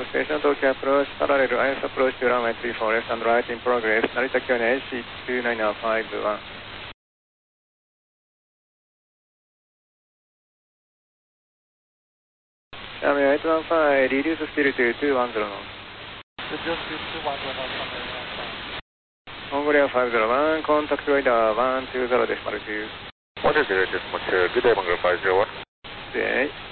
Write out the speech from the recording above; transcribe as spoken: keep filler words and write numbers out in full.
station Tokyo approach, parallel I S approach to runway three four, left and right in progress, Narita Kyoto A C two nine five one. Xiaomi eight one five, reduce speed to two one zero knots. Reduce speed to two one zero knots. Mongolia five zero one, contact radar one two zero decimal two. one two zero decimal two, good day Mongolia five zero one. Good day.